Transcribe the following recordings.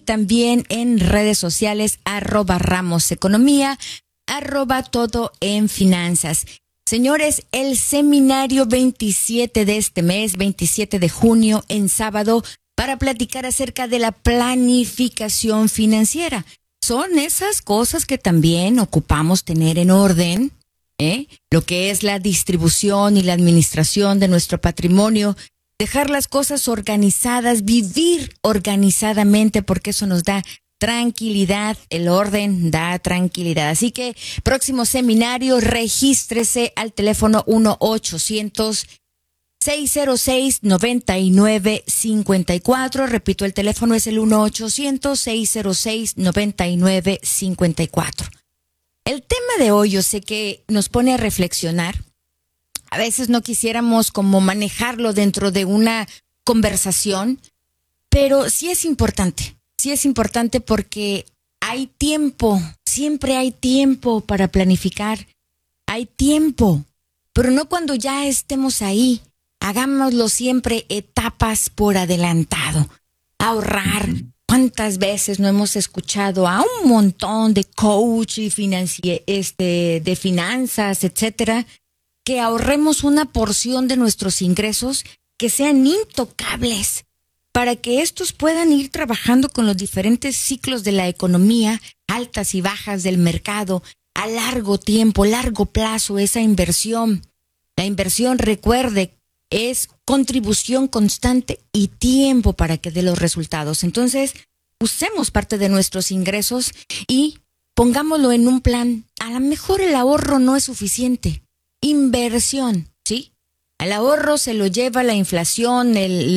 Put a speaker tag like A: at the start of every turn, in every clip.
A: también en redes sociales, @RamosEconomía, @todo en finanzas. Señores, el seminario 27 de este mes, 27 de junio, en sábado, para platicar acerca de la planificación financiera. Son esas cosas que también ocupamos tener en orden, lo que es la distribución y la administración de nuestro patrimonio, dejar las cosas organizadas, vivir organizadamente, porque eso nos da tranquilidad, el orden da tranquilidad. Así que próximo seminario, regístrese al teléfono 1-800-606-9954. Repito, el teléfono es el 1-800-606-9954. El tema de hoy yo sé que nos pone a reflexionar. A veces no quisiéramos como manejarlo dentro de una conversación, pero sí es importante. Sí es importante porque hay tiempo, siempre hay tiempo para planificar. Hay tiempo, pero no cuando ya estemos ahí. Hagámoslo siempre etapas por adelantado. Ahorrar. ¿Cuántas veces no hemos escuchado a un montón de coach y de finanzas, etcétera, que ahorremos una porción de nuestros ingresos que sean intocables para que estos puedan ir trabajando con los diferentes ciclos de la economía, altas y bajas del mercado, a largo tiempo, largo plazo, esa inversión. La inversión, recuerde, es contribución constante y tiempo para que dé los resultados. Entonces, usemos parte de nuestros ingresos y pongámoslo en un plan. A lo mejor el ahorro no es suficiente. Inversión, ¿sí? Al ahorro se lo lleva la inflación,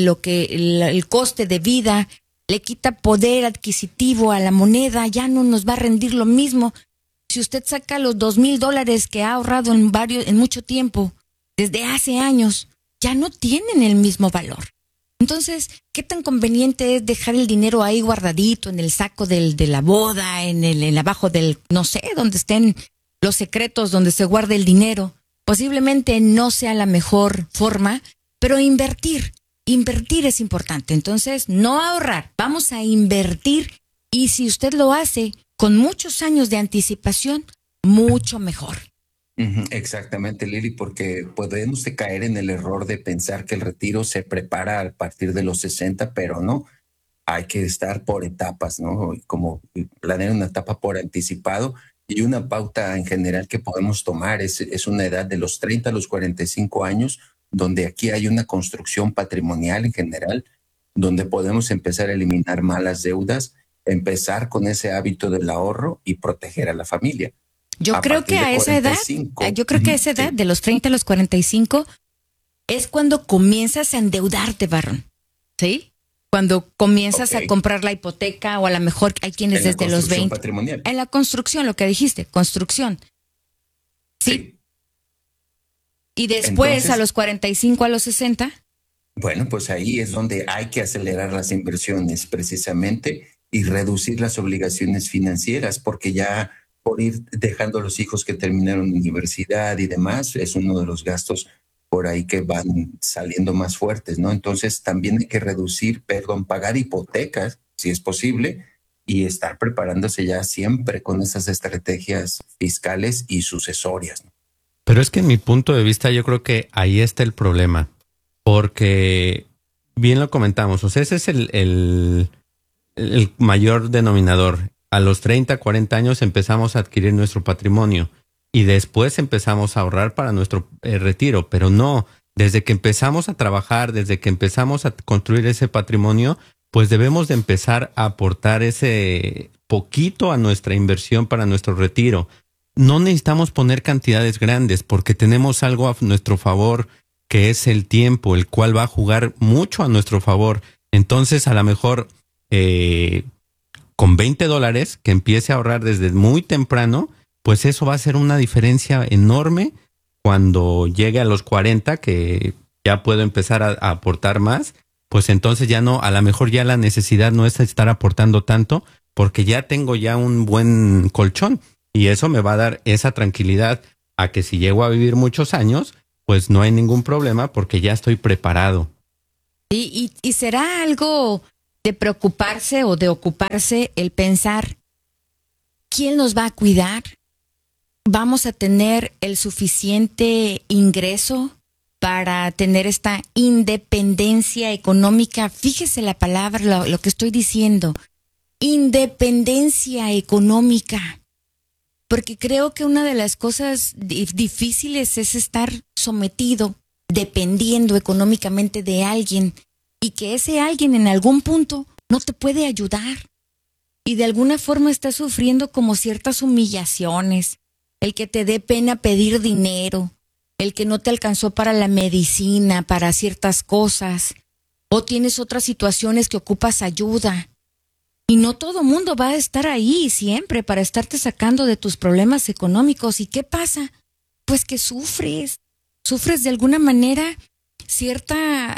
A: el coste de vida, le quita poder adquisitivo a la moneda, ya no nos va a rendir lo mismo. Si usted saca los $2,000 que ha ahorrado en mucho tiempo, desde hace años, ya no tienen el mismo valor. Entonces, ¿qué tan conveniente es dejar el dinero ahí guardadito en el saco de la boda, en abajo del, no sé, donde estén los secretos, donde se guarde el dinero? Posiblemente no sea la mejor forma, pero invertir es importante. Entonces, no ahorrar, vamos a invertir, y si usted lo hace con muchos años de anticipación, mucho mejor.
B: Exactamente, Lili, porque podemos caer en el error de pensar que el retiro se prepara a partir de los 60, pero no, hay que estar por etapas, ¿no? Como planear una etapa por anticipado, y una pauta en general que podemos tomar es una edad de los 30 a los 45 años, donde aquí hay una construcción patrimonial en general, donde podemos empezar a eliminar malas deudas, empezar con ese hábito del ahorro y proteger a la familia.
A: Yo creo que a esa edad, de los 30 a los 45, es cuando comienzas a endeudarte, Barrón. ¿Sí? Cuando comienzas a comprar la hipoteca, o a lo mejor hay quienes desde los 20.
B: Patrimonial.
A: En la construcción, lo que dijiste, construcción. Sí. Y después, entonces, a los 45, a los 60.
B: Bueno, pues ahí es donde hay que acelerar las inversiones precisamente y reducir las obligaciones financieras, porque ya por ir dejando a los hijos que terminaron universidad y demás, es uno de los gastos por ahí que van saliendo más fuertes, ¿no? Entonces también hay que pagar hipotecas, si es posible, y estar preparándose ya siempre con esas estrategias fiscales y sucesorias, ¿no?
C: Pero es que en mi punto de vista yo creo que ahí está el problema, porque bien lo comentamos, o sea, ese es el mayor denominador. A los 30, 40 años empezamos a adquirir nuestro patrimonio y después empezamos a ahorrar para nuestro retiro, pero no, desde que empezamos a trabajar, desde que empezamos a construir ese patrimonio, pues debemos de empezar a aportar ese poquito a nuestra inversión para nuestro retiro. No necesitamos poner cantidades grandes porque tenemos algo a nuestro favor, que es el tiempo, el cual va a jugar mucho a nuestro favor. Entonces, a lo mejor con $20 que empiece a ahorrar desde muy temprano, pues eso va a ser una diferencia enorme cuando llegue a los 40, que ya puedo empezar a aportar más, pues entonces ya no, a lo mejor ya la necesidad no es estar aportando tanto, porque ya tengo ya un buen colchón y eso me va a dar esa tranquilidad a que si llego a vivir muchos años, pues no hay ningún problema porque ya estoy preparado.
A: Y será algo de preocuparse o de ocuparse el pensar, ¿quién nos va a cuidar? ¿Vamos a tener el suficiente ingreso para tener esta independencia económica? Fíjese la palabra, lo que estoy diciendo, independencia económica. Porque creo que una de las cosas difíciles es estar sometido, dependiendo económicamente de alguien, y que ese alguien en algún punto no te puede ayudar. Y de alguna forma estás sufriendo como ciertas humillaciones, el que te dé pena pedir dinero, el que no te alcanzó para la medicina, para ciertas cosas, o tienes otras situaciones que ocupas ayuda. Y no todo mundo va a estar ahí siempre para estarte sacando de tus problemas económicos. ¿Y qué pasa? Pues que sufres de alguna manera cierta,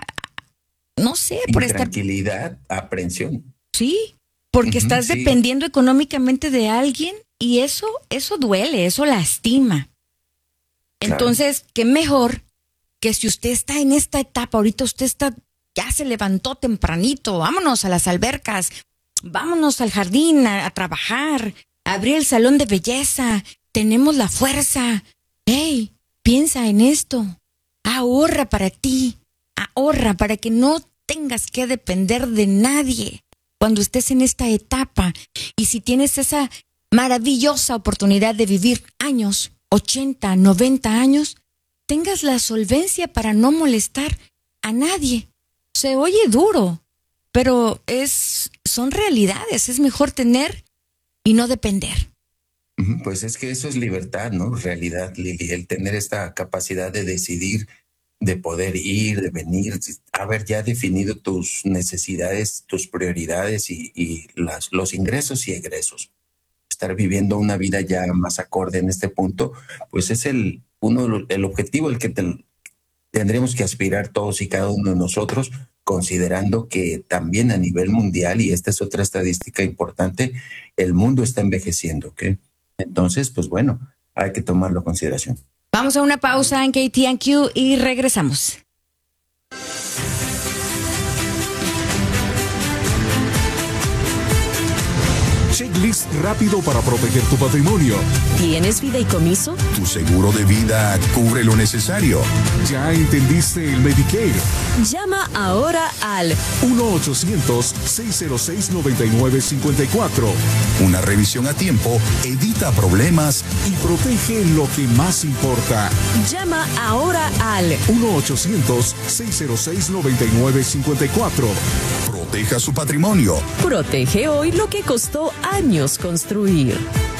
A: no sé, por estar...
B: Tranquilidad, aprensión.
A: Sí, porque estás dependiendo económicamente de alguien y eso duele, eso lastima. Claro. Entonces, qué mejor que si usted está en esta etapa, ahorita ya se levantó tempranito, vámonos a las albercas, vámonos al jardín a trabajar, a abrir el salón de belleza, tenemos la fuerza. Hey, piensa en esto, ahorra para ti, ahorra para que no tengas que depender de nadie cuando estés en esta etapa. Y si tienes esa maravillosa oportunidad de vivir años, 80, 90 años, tengas la solvencia para no molestar a nadie. Se oye duro, pero son realidades. Es mejor tener y no depender.
B: Pues es que eso es libertad, ¿no? Realidad, Lili, el tener esta capacidad de decidir, de poder ir, de venir, haber ya definido tus necesidades, tus prioridades y los ingresos y egresos. Estar viviendo una vida ya más acorde en este punto, pues es el objetivo el que tendremos que aspirar todos y cada uno de nosotros, considerando que también a nivel mundial, y esta es otra estadística importante, el mundo está envejeciendo, ¿ok? Entonces, pues bueno, hay que tomarlo en consideración.
A: Vamos a una pausa en KTNQ y regresamos.
D: Checklist rápido para proteger tu patrimonio.
E: ¿Tienes fideicomiso?
D: Tu seguro de vida cubre lo necesario. ¿Ya entendiste el Medicare?
E: Llama ahora al
D: 1-800-606-9954. Una revisión a tiempo evita problemas y protege lo que más importa.
E: Llama ahora al
D: 1-800-606-9954. Proteja su patrimonio.
E: Protege hoy lo que costó años construir.